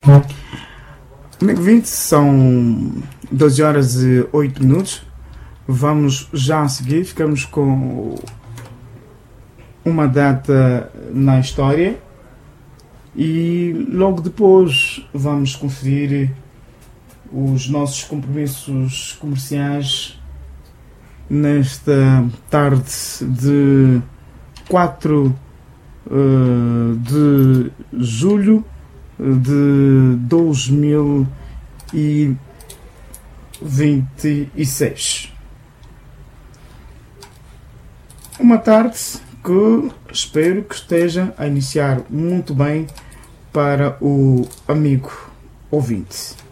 Amigo 20, são 12 horas e 8 minutos. Vamos já a seguir, ficamos com uma data na história e logo depois vamos conferir os nossos compromissos comerciais nesta tarde de 4 de julho de 2026. Uma tarde que espero que esteja a iniciar muito bem para o amigo ouvinte.